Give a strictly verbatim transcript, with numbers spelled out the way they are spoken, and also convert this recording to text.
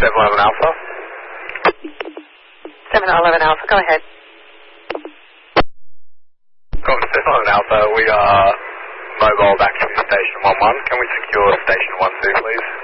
seven eleven Alpha. seven eleven Alpha, go ahead. Copy seven eleven Alpha, we are mobile back to station one one. Can we secure station one two, please?